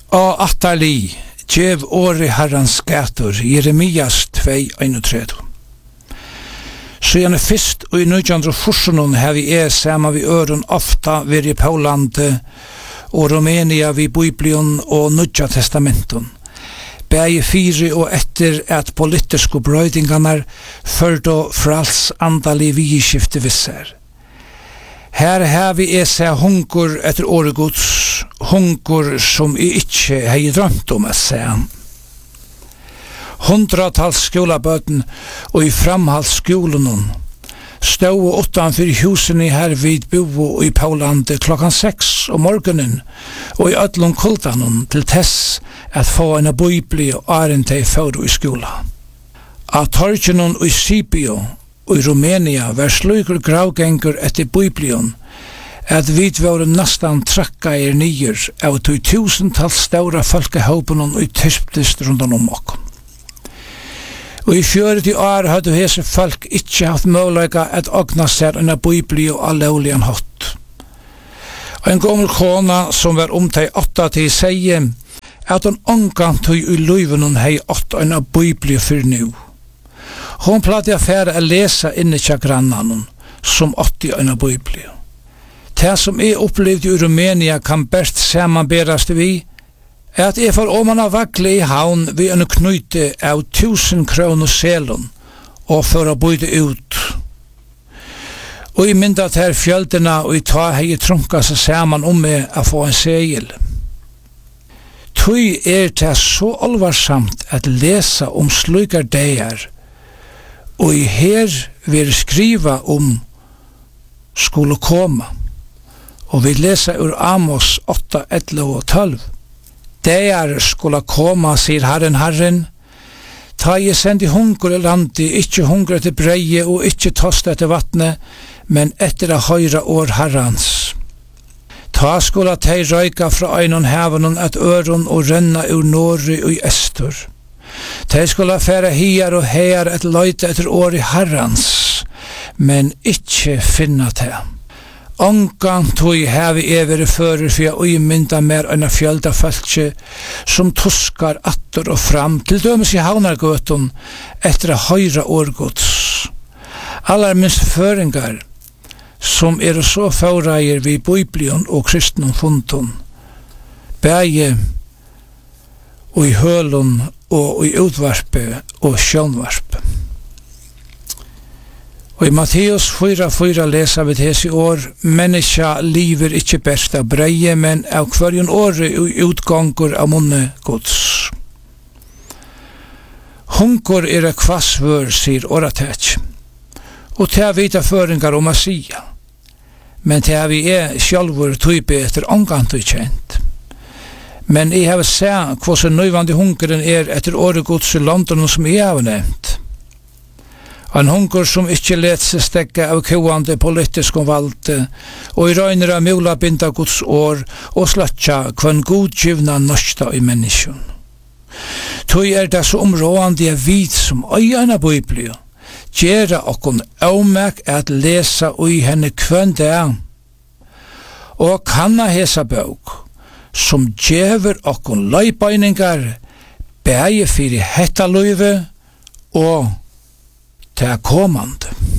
Og attarli, djev åri herrans gator, Jeremias 2:31. Så gjerne fyrst og i 1940 har vi sama vi øren ofta veri i Paulande og Romania vi Biblion og Nudja Testamenton. Bægi fyri og etter at politiske brøydingarna ført og frals andali vigiskifte visser. Her har vi seg hungur etter åregods, hungur som ikkje hei drømt om å se. Hundratals skolabøten og i framhaldsskolen stod utanfor husen i her vid bo i Paulande 6 om morgenen og i ödlom kultanen til tess at få en bibli og arente for i skola. Av torgenen i Sipio og i Romania var slugur gravgengur etter biblion at vi var nastan trakka nyer av 1000-tals stora folkehåpen og i tysptist rundt om okkom. Og i 40 år hadde hese folk ikke haft mulighet at ogna seg en bibli og allaulian hatt. Og en gammel kona som var omteg 8 sier at hun omgant i luiven hei 8 en bibli for nu. Hon platte affære å lese inne til grannan som 80 en bibli. Det som opplevde i Rumænia kan best samanberast vi at for om man har vaklet i havn vi en knyte av 1000 kroner selon og for å bøyde ut. Og i mynda til fjöldena og i ta hei trunka seg saman med å få en segel. Tøy det så alvarsamt at lesa om slukar deir og i her vil skriva om skulle koma. Og vi leser ur Amos 8, 11 og 12. Der skulle koma, sier Herren, ta jeg sendi hungur i landi, ikkje hungur etter breie og ikkje tost etter vattne, men etter a høyra år Herrans. Ta skulle tei røyka fra einon hevenon at øron og renna ur Norri og i Estur. Tei skulle færa hiar og hear et løyte etter år i Herrans, men ikkje finna te. Ongan tog hevi evere fører for å mynda mer enn fjölda fölkje som tuskar atter og fram til dømes i havnargøten etter a høyra årgods. Allar minst føringar som så føreier vi Biblion og kristnum fundun, bæge og i hølun og i utvarpe og sjønvarpe. Og i Matteus 4:4 leser vi det i år, menneska liver ikkje best av breie, men av hverjon åre og utgångur av munne gods. Hungur a kvassvør, sier åratet, og til vita føringar om a sia, men til vi sjálfur type etter omgant og kjent. Men jeg har sett hvordan nøyvande hungeren etter åregods i London som jeg har nevnt. En hungur som ikkje let seg stekka av koande politisk valde, og i røyner av mula binda Guds år og slatja kvann godgivna norska i menneskjon. Tøy det så områdande jeg vid som øyana Biblio, gjera okkon avmek at lesa ui henne kvann dag, og kanna hesa bøk, som djever okkon løybøyningar, bæge fyrir hetta løyve og til komande.